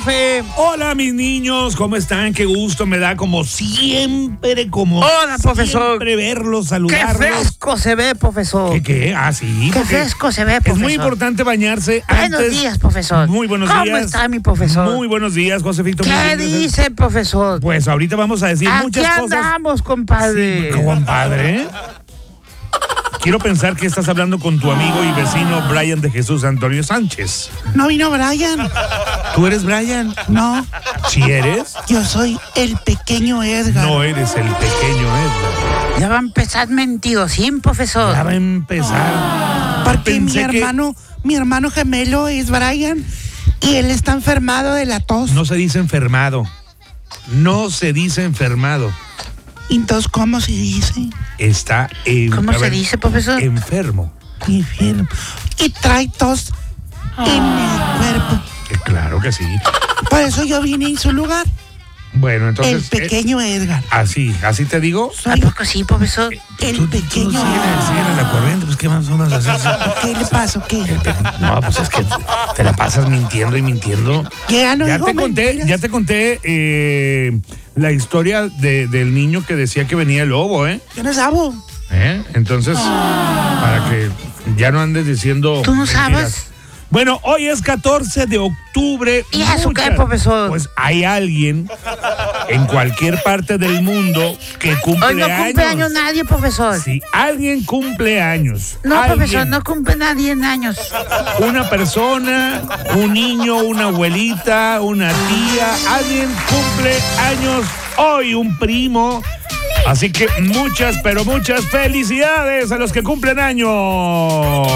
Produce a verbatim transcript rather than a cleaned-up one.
Fe. Hola, mis niños, ¿cómo están? Qué gusto me da, como siempre, como Hola, profesor. siempre verlos, ¡Qué saludarlos. fresco se ve, profesor! ¿Qué, qué? Ah, sí. ¡Qué porque fresco se ve, profesor! Es muy importante bañarse Buenos antes. días, profesor. Muy buenos ¿Cómo días. está mi profesor? Muy buenos días, Josefito. Muy ¿Qué bien, gracias. dice, profesor? Pues ahorita vamos a decir Aquí muchas cosas. andamos, compadre. Sí, compadre. Quiero pensar que estás hablando con tu amigo y vecino Brian de Jesús Antonio Sánchez. No vino Brian. ¿Tú eres Brian? No, ¿Sí eres? yo soy el pequeño Edgar. No eres el pequeño Edgar. Ya va a empezar mentirosín, profesor. Ya va a empezar. Porque mi Pensé que hermano, mi hermano gemelo es Brian y él está enfermado de la tos. no se dice enfermado. No se dice enfermado. Entonces, ¿cómo se dice? Está en, ¿Cómo a se ver, dice, profesor? enfermo. Enfermo. Y trae tos en el cuerpo. Eh, claro que sí. Por eso yo vine en su lugar. Bueno, El entonces. eh, pequeño Edgar. así, así te digo. ¿A poco sí, profesor? El Tú- tú pequeño síguele, Edgar. síguele la corriente, pues qué más vamos a hacer. ¿Qué le pasó? ¿Qué? No, pues es que te la pasas mintiendo y mintiendo. Ya no Ya digo te conté, mentiras. ya te conté eh, la historia de- del niño que decía que venía el lobo, ¿eh? Yo no sabo. ¿Eh? Entonces, para que ya no andes diciendo. ¿Tú no mentiras. sabes? Bueno, hoy es catorce de octubre. ¿Y eso Muchas- qué, profesor? Pues hay alguien en cualquier parte del mundo que cumple Hoy no cumple años. años nadie, profesor. Si alguien cumple años. No, alguien, profesor, no cumple nadie en años. Una persona, un niño, una abuelita, una tía, alguien cumple años hoy, un primo. Así que muchas, pero muchas felicidades a los que cumplen años.